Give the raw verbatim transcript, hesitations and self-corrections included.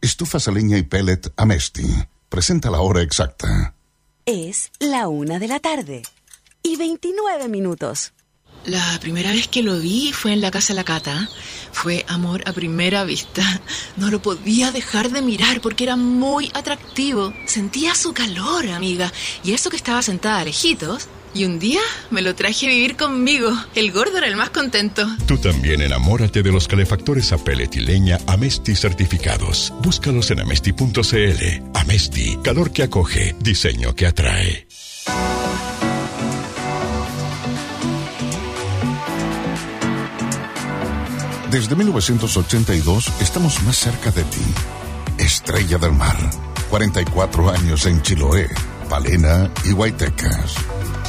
Estufas a leña y pellet Amesti. Presenta la hora exacta. Es la una de la tarde y veintinueve minutos. La primera vez que lo vi fue en la casa de la Cata. Fue amor a primera vista. No lo podía dejar de mirar porque era muy atractivo. Sentía su calor, amiga. Y eso que estaba sentada lejitos. Y un día me lo traje a vivir conmigo. El gordo era el más contento. Tú también enamórate de los calefactores a pellet y leña Amesti certificados. Búscalos en amesti punto cl. Amesti, calor que acoge, diseño que atrae. Desde mil novecientos ochenta y dos estamos más cerca de ti. Estrella del Mar. cuarenta y cuatro años en Chiloé, Palena y Guaytecas.